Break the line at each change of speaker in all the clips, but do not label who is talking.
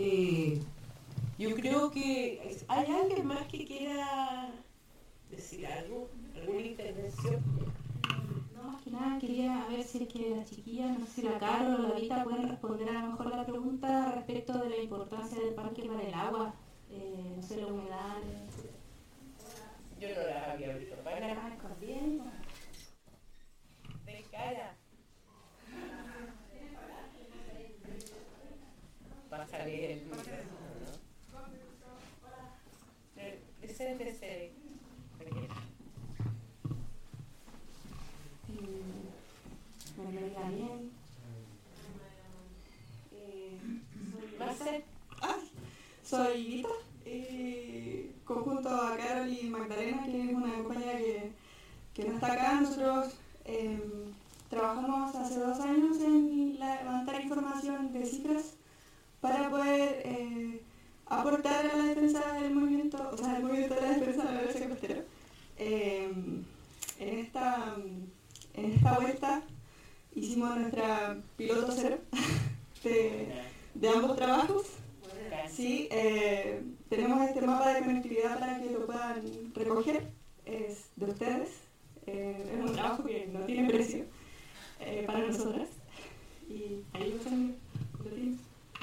Yo creo que hay alguien más que quiera decir algo, alguna intervención.
No, más que nada quería ver si es que las chiquillas, no sé si la Carol o la Vita pueden responder a lo mejor la pregunta respecto de la importancia del parque para el agua, no sé, la humedad.
Yo no las había visto para nada.
Bien.
De cara. Va a salir el video, ¿no? Preséntese.
Bueno, bien.
Soy Vita, conjunto a Carol y Magdalena, que es una compañera que no está acá. Nosotros trabajamos hace 2 años en levantar información de cifras para poder aportar a la defensa del movimiento, o sea, el movimiento de la defensa del violencia costera. En esta vuelta hicimos nuestra piloto cero de ambos trabajos. Sí, tenemos este mapa de conectividad para que lo puedan recoger, es de ustedes, es un trabajo que no tiene precio para nosotras, y ahí lo tienen.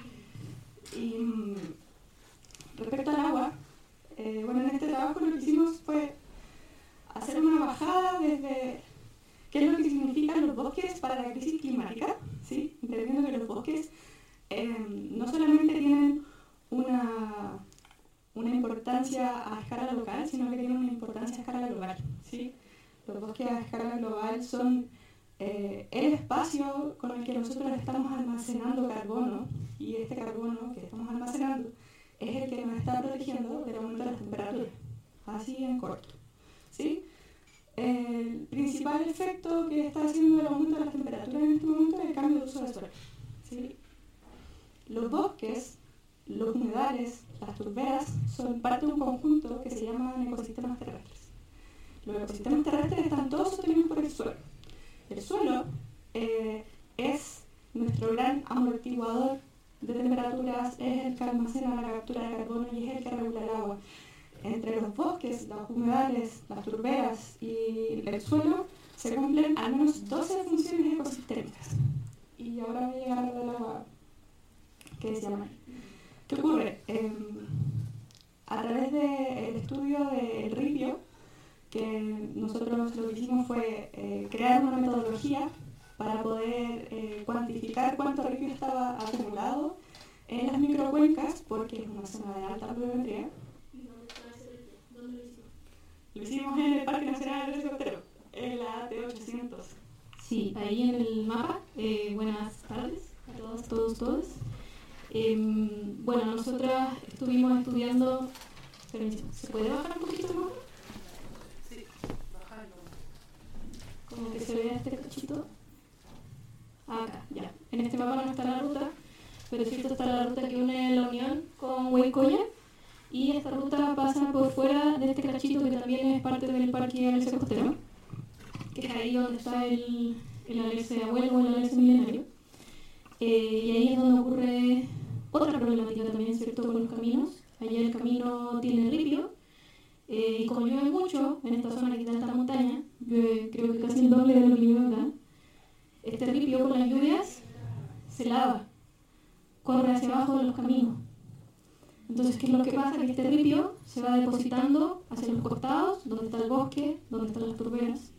Y respecto al agua, bueno, en este trabajo lo que hicimos fue hacer una bajada desde qué es lo que significan los bosques para la crisis climática, ¿sí? Entendiendo que los bosques no solamente tienen una importancia a escala local, sino que tienen una importancia a escala global, ¿sí? Los bosques a escala global son el espacio con el que nosotros estamos almacenando carbono, y este carbono que estamos almacenando es el que nos está protegiendo del aumento de las temperaturas, así en corto, ¿sí? El principal efecto que está haciendo el aumento de las temperaturas en este momento es el cambio de uso del suelo, ¿sí? Los bosques, los humedales, las turberas son parte de un conjunto que se llaman ecosistemas terrestres. Los ecosistemas terrestres están todos sostenidos por el suelo. El suelo es nuestro gran amortiguador de temperaturas, es el que almacena la captura de carbono y es el que regula el agua. Entre los bosques, los humedales, las turberas y el suelo se cumplen al menos 12 funciones ecosistémicas. Y ahora voy a llegar a del agua que se llama. ¿Qué ocurre? A través del estudio del ripio, que nosotros lo que hicimos fue crear una metodología para poder cuantificar cuánto ripio estaba acumulado en las microcuencas, porque es una zona de alta pluviometría. ¿Dónde lo hicimos? Lo hicimos en el Parque Nacional del Costero, en la AT800.
Sí, ahí en el mapa. Buenas tardes a todos. Bueno, nosotras estuvimos estudiando. ¿Se puede bajar un poquito el mapa?
Sí, bajarlo.
Como que se vea este cachito. Acá, ya. En este mapa no está la ruta, pero sí está la ruta que une La Unión con Huaycoya, y esta ruta pasa por fuera de este cachito que también es parte del Parque Alerce Costero, que es ahí donde está el alerce abuelo o el alerce milenario. Y ahí es donde ocurre otra problemática también, ¿cierto?, con los caminos. Allá el camino tiene ripio, y como llueve mucho en esta zona que está en esta montaña, llueve creo que casi el doble de lo que llueve acá, este ripio con las lluvias se lava, corre hacia abajo de los caminos. Entonces, ¿qué es lo que pasa? Que este ripio se va depositando hacia los costados, donde está el bosque, donde están las turberas.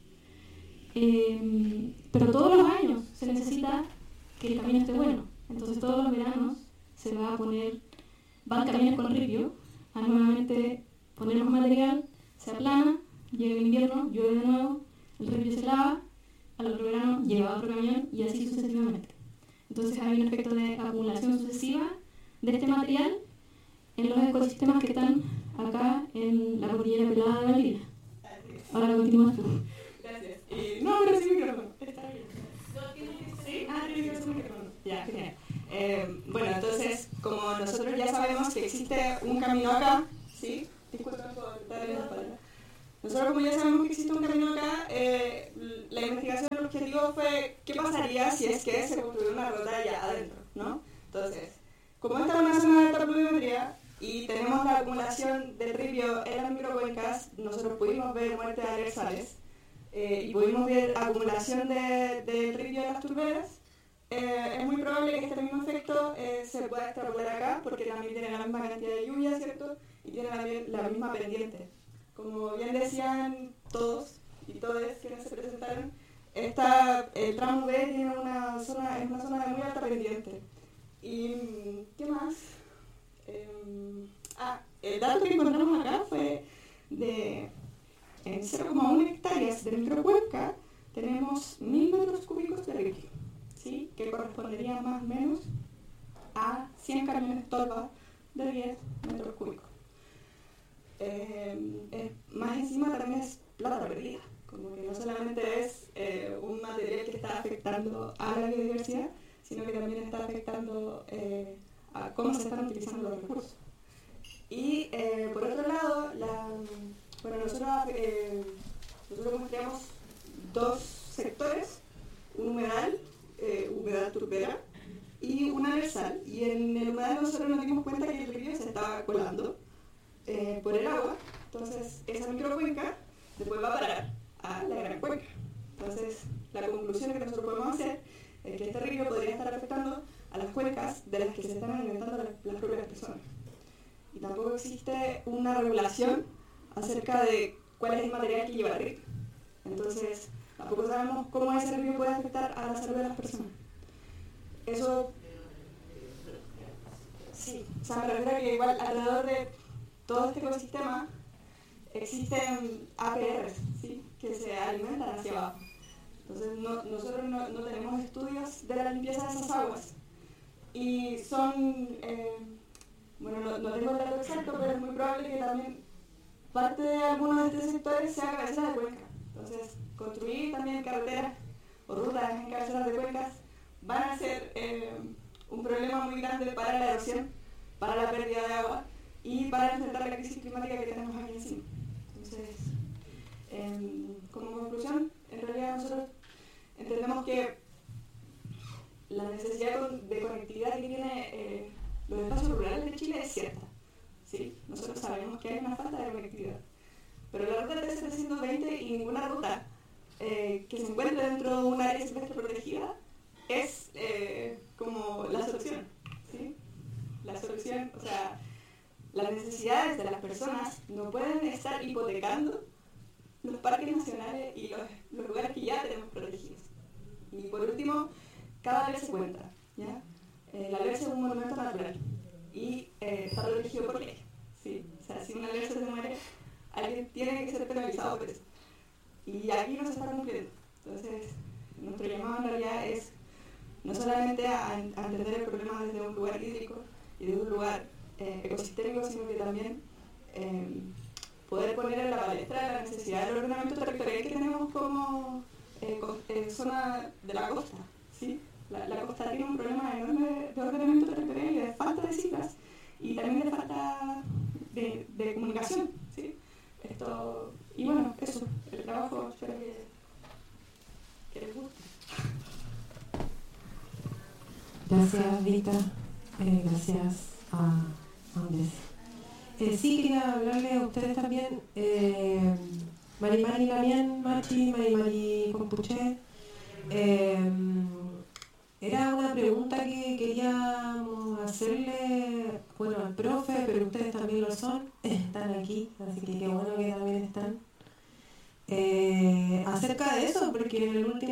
Pero todos los años se necesita que el camino esté bueno. Entonces, todos los veranos se va a poner, van camiones con ripio a nuevamente poner más material, se aplana, llega el invierno, llueve de nuevo, el ripio se lava, al otro verano lleva otro camión y así sucesivamente. Entonces hay un efecto de acumulación sucesiva de este material en los ecosistemas que están acá en la cordillera pelada de Valdivia. Ahora continúas tú.
Gracias. No, pero sí micrófono. Está bien. ¿Sí? Tiene que ser micrófono. Ya, genial. Bueno, entonces, como nosotros ya sabemos que existe un camino acá, ¿sí? Disculpen por darle la palabra. Nosotros, como ya sabemos que existe un camino acá, la investigación, el objetivo fue qué pasaría si es que se construyera una ruta allá adentro, ¿no? Entonces, como esta es una zona de alta y tenemos la acumulación del ripio en las microcuencas. Nosotros pudimos ver muerte de alersales y pudimos ver acumulación del ripio en las turberas. Es muy probable que este mismo efecto se pueda extrapolar acá, porque también tiene la misma cantidad de lluvia, ¿cierto? Y tiene la misma pendiente. Como bien decían todos y todas quienes se presentaron, el tramo B tiene es una zona de muy alta pendiente. ¿Y qué más? El dato que encontramos acá fue en 0,1 hectáreas de microcuenca tenemos 1000 metros cúbicos de ripio, ¿sí? Que correspondería más o menos a 100 camiones tolva de 10 metros cúbicos. Más encima también es plata perdida, como que no solamente es un material que está afectando a la biodiversidad, sino que también está afectando a cómo se están utilizando los recursos. Y por otro lado, nosotros mostramos dos sectores, un humedal turbera, y un alersal. Y en el humedal nosotros nos dimos cuenta que el río se estaba colando por el agua, entonces esa microcuenca después va a parar a la gran cuenca. Entonces la conclusión que nosotros podemos hacer es que este río podría estar afectando a las cuencas de las que se están alimentando las propias personas. Y tampoco existe una regulación acerca de cuál es el material que lleva el río. Entonces tampoco sabemos cómo ese río puede afectar a la salud de las personas. Eso sí, o sea, me refiero a que igual alrededor de todo este ecosistema existen APRs, ¿sí? Que se alimentan hacia abajo. Entonces nosotros no tenemos estudios de la limpieza de esas aguas. Y son, no tengo el dato exacto, pero es muy probable que también parte de algunos de estos sectores sea cabeza de cuenca. Entonces construir también carreteras o rutas en cabeceras de cuencas van a ser un problema muy grande para la erosión, para la pérdida de agua y para enfrentar la crisis climática que tenemos aquí encima. Entonces, como conclusión, en realidad nosotros entendemos que la necesidad de conectividad que tiene los espacios rurales de Chile es cierta, ¿sí? Nosotros sabemos que hay una falta de conectividad, pero la ruta 3720 y ninguna ruta que se encuentre dentro de un área silvestre protegida es como la solución, ¿sí? La solución, o sea, las necesidades de las personas no pueden estar hipotecando los parques nacionales y los lugares que ya tenemos protegidos. Y por último, cada alberce se cuenta, ¿ya? El alberce es un monumento natural y está protegido por ley, ¿sí? O sea, si un alberce se muere, alguien tiene que ser penalizado por eso. Y aquí no se está cumpliendo. Entonces, nuestro llamado en realidad es no solamente a entender el problema desde un lugar hídrico y desde un lugar ecosistémico, sino que también poder poner en la palestra la necesidad del ordenamiento territorial que tenemos como zona de la costa, ¿sí? La costa tiene un problema enorme de ordenamiento territorial y de falta de cifras y también de falta de comunicación, ¿sí? Y bueno, eso, el trabajo espero que les guste.
Gracias, Rita. Gracias a Andrés. Sí, quería hablarle a ustedes también. Mari Lamien, Machi, Mari Compuche. Era una pregunta que queríamos hacerle, al profe, pero ustedes también lo son, están aquí, así que qué bueno que también están. Acerca de eso, porque en el último